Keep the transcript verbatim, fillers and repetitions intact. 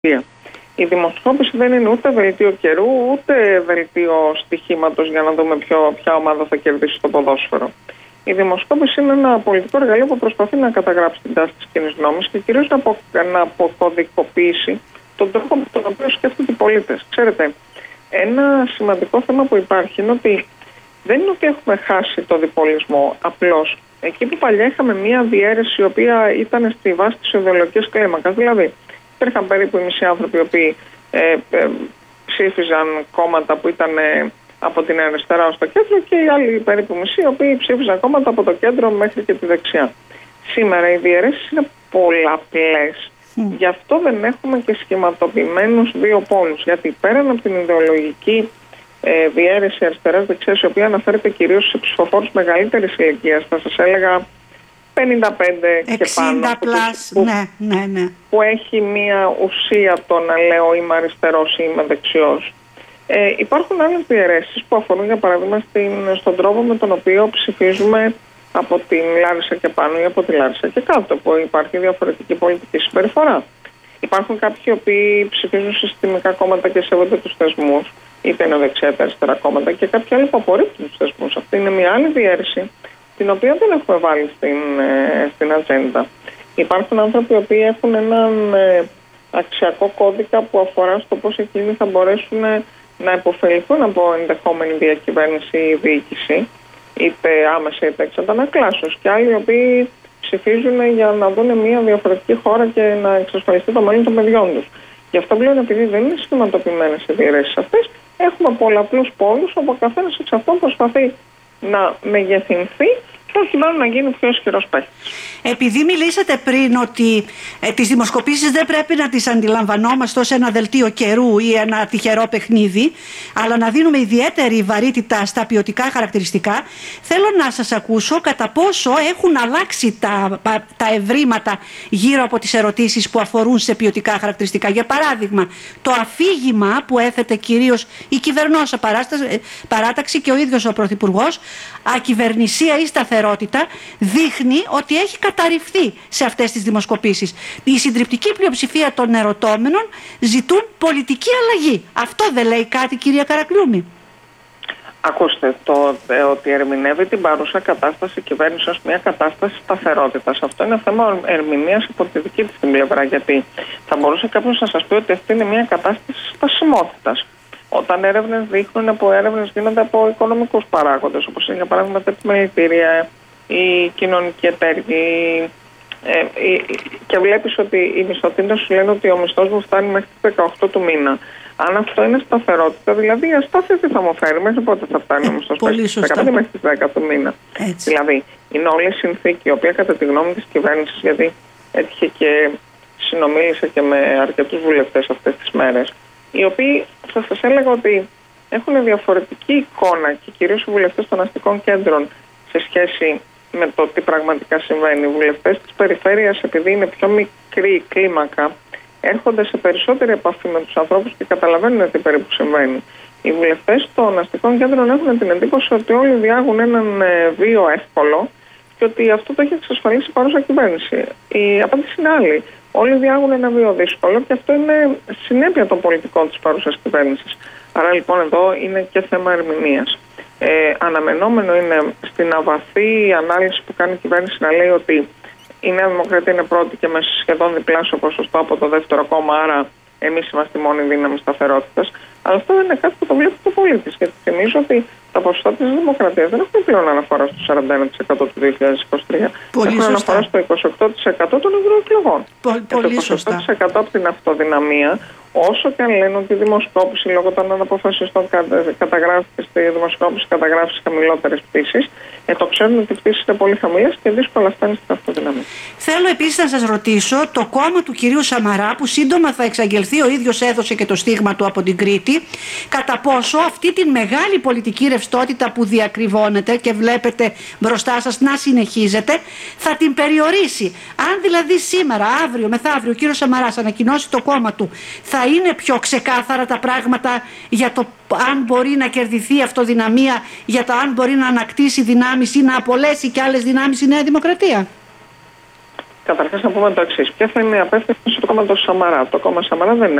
Η δημοσκόπηση δεν είναι ούτε δελτίο καιρού, ούτε δελτίο στοιχήματος για να δούμε ποιο, ποια ομάδα θα κερδίσει το ποδόσφαιρο. Η δημοσκόπηση είναι ένα πολιτικό εργαλείο που προσπαθεί να καταγράψει την τάση της κοινής γνώμης και κυρίως να, απο, να αποκωδικοποιήσει τον τρόπο με τον οποίο σκέφτονται οι πολίτες. Ξέρετε, ένα σημαντικό θέμα που υπάρχει είναι ότι δεν είναι ότι έχουμε χάσει το διπολισμό. Απλώς εκεί που παλιά είχαμε μια διαίρεση η οποία ήταν στη βάση της ιδεολογικής κλίμακας, δηλαδή υπήρχαν περίπου οι μισοί άνθρωποι οι οποίοι ε, ε, ψήφιζαν κόμματα που ήταν ε, από την αριστερά ως το κέντρο και οι άλλοι περίπου μισοί οι οποίοι ψήφιζαν κόμματα από το κέντρο μέχρι και τη δεξιά. Σήμερα οι διαιρέσεις είναι πολλαπλές. Mm. Γι' αυτό δεν έχουμε και σχηματοποιημένους δύο πόλους. Γιατί πέραν από την ιδεολογική ε, διαίρεση αριστεράς-δεξιάς, η οποία αναφέρεται κυρίως σε ψηφοφόρους μεγαλύτερης ηλικίας, θα σας έλεγα πενήντα πέντε και πάνω, plus, που, ναι, ναι, ναι. που έχει μία ουσία το να λέω είμαι αριστερός ή είμαι δεξιός. Ε, υπάρχουν άλλες διαιρέσεις που αφορούν για παράδειγμα στην, στον τρόπο με τον οποίο ψηφίζουμε από την Λάρισα και πάνω ή από τη Λάρισα και κάτω, που υπάρχει διαφορετική πολιτική συμπεριφορά. Υπάρχουν κάποιοι οι οποίοι ψηφίζουν συστημικά κόμματα και σέβονται τους θεσμούς, είτε είναι δεξιά είτε αριστερά κόμματα, και κάποιοι άλλοι που απορρίπτουν τους θεσμούς. Αυτή είναι μια άλλη διαίρεση, την οποία δεν έχουμε βάλει στην, στην ατζέντα. Υπάρχουν άνθρωποι οι οποίοι έχουν έναν ε, αξιακό κώδικα που αφορά στο πώς εκείνοι θα μπορέσουν να υποφεληθούν από ενδεχόμενη διακυβέρνηση ή διοίκηση, είτε άμεσα είτε εξ αντανακλάσεως, και άλλοι οι οποίοι ψηφίζουν για να δουν μια διαφορετική χώρα και να εξασφαλιστεί το μέλλον των παιδιών τους. Γι' αυτό πλέον, επειδή δεν είναι σχηματοποιημένες οι διαιρέσεις αυτές, έχουμε πολλαπλούς πόλους όπου ο καθένας εξ αυτών προσπαθεί να μεγεθυνθεί προκειμένου να γίνει πιο ισχυρός παίκτης. Επειδή μιλήσατε πριν ότι ε, τις δημοσκοπήσεις δεν πρέπει να τις αντιλαμβανόμαστε ως ένα δελτίο καιρού ή ένα τυχερό παιχνίδι, αλλά να δίνουμε ιδιαίτερη βαρύτητα στα ποιοτικά χαρακτηριστικά, θέλω να σας ακούσω κατά πόσο έχουν αλλάξει τα, τα ευρήματα γύρω από τις ερωτήσεις που αφορούν σε ποιοτικά χαρακτηριστικά. Για παράδειγμα, το αφήγημα που έθετε κυρίως η κυβερνόσα παράταξη και ο ίδιος ο Πρωθυπουργός, ακυβερνησία ή σταθερότητα, δείχνει ότι έχει καταρριφθεί σε αυτές τις δημοσκοπήσεις. Η συντριπτική πλειοψηφία των ερωτώμενων ζητούν πολιτική αλλαγή. Αυτό δεν λέει κάτι, κυρία Καρακλούμη? Ακούστε, το ε, ότι ερμηνεύει την παρούσα κατάσταση η κυβέρνηση ως μια κατάσταση σταθερότητας, αυτό είναι θέμα ερμηνείας από τη δική της την πλευρά. Γιατί θα μπορούσε κάποιος να σας πει ότι αυτή είναι μια κατάσταση στασιμότητας. Όταν έρευνες δείχνουν, από έρευνες γίνονται από οικονομικούς παράγοντες, όπως είναι για παράδειγμα τα επιμελητήρια, οι κοινωνικοί εταίροι, ε, και βλέπεις ότι οι μισθωτίνες σου λένε ότι ο μισθός μου φτάνει μέχρι τις δεκαοκτώ του μήνα. Αν αυτό είναι σταθερότητα, δηλαδή η αστάθεια τι θα μου φέρει, μέχρι πότε θα φτάνει ο μισθός, μέχρι τις δεκαπέντε μέχρι τις δέκα του μήνα. Έτσι. Δηλαδή είναι όλη η συνθήκη, η οποία κατά τη γνώμη της κυβέρνησης, γιατί έτυχε και συνομίλησα και με αρκετούς βουλευτές αυτές τις μέρες, οι οποίοι θα σας έλεγα ότι έχουν διαφορετική εικόνα, και κυρίως οι βουλευτές των αστικών κέντρων, σε σχέση με το τι πραγματικά συμβαίνει. Οι βουλευτές της περιφέρειας, επειδή είναι πιο μικρή κλίμακα, έρχονται σε περισσότερη επαφή με τους ανθρώπους και καταλαβαίνουν τι περίπου συμβαίνει. Οι βουλευτές των αστικών κέντρων έχουν την εντύπωση ότι όλοι διάγουν έναν βίο εύκολο και ότι αυτό το έχει εξασφαλίσει η παρούσα κυβέρνηση. Η απάντηση είναι άλλη. Όλοι διάγουν ένα βίο δύσκολο και αυτό είναι συνέπεια των πολιτικών της παρούσας κυβέρνησης. Άρα λοιπόν εδώ είναι και θέμα ερμηνείας. Ε, αναμενόμενο είναι στην αβαθή ανάλυση που κάνει η κυβέρνηση να λέει ότι η Νέα Δημοκρατία είναι πρώτη και με σχεδόν διπλάσιο ποσοστό από το δεύτερο κόμμα, άρα εμείς είμαστε η μόνη δύναμη σταθερότητας. Αλλά αυτό δεν είναι κάτι που το βλέπει το πολίτης. Γιατί θυμίζω ότι τα ποσοστά της Δημοκρατίας δεν έχουν πλέον αναφορά στο σαράντα ένα τοις εκατό του δύο χιλιάδες είκοσι τρία. Πολύ έχουν σωστά. αναφορά στο είκοσι οκτώ τοις εκατό των ευρωεκλογών. Πολύ, και το είκοσι οκτώ τοις εκατό από την αυτοδυναμία, όσο και αν λένε ότι η δημοσκόπηση λόγω των αναποφασιστών καταγράφει και στη δημοσκόπηση καταγράφει χαμηλότερες πτήσεις, ε, το ξέρουν ότι οι πτήσεις είναι πολύ χαμηλές και δύσκολα φτάνει στην αυτοδυναμία. Θέλω επίσης να σας ρωτήσω, το κόμμα του κυρίου Σαμαρά, που σύντομα θα εξαγγελθεί, ο ίδιος έδωσε και το στίγμα του από την Κρήτη, κατά πόσο αυτή την μεγάλη πολιτική ρευστότητα που διακριβώνεται και βλέπετε μπροστά σας να συνεχίζεται, θα την περιορίσει. Αν δηλαδή σήμερα, αύριο, μεθαύριο ο κύριος Σαμαράς ανακοινώσει το κόμμα του, θα είναι πιο ξεκάθαρα τα πράγματα για το αν μπορεί να κερδιθεί η αυτοδυναμία, για το αν μπορεί να ανακτήσει δυνάμεις ή να απολέσει και άλλες δυνάμεις η Νέα Δημοκρατία? Καταρχάς να πούμε το εξής. Ποια θα είναι η απεύθυνση του κόμματος Σαμαρά? Το κόμμα Σαμαρά δεν είναι